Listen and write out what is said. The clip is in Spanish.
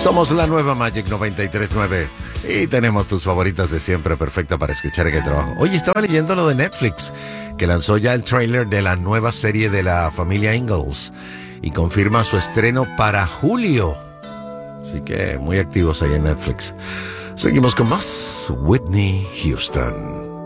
Somos la nueva Magic 93.9 y tenemos tus favoritas de siempre, perfecta para escuchar en el trabajo. Oye, estaba leyendo lo de Netflix, que lanzó ya el tráiler de la nueva serie de la familia Ingalls y confirma su estreno para julio. Así que muy activos ahí en Netflix. Seguimos con más Whitney Houston.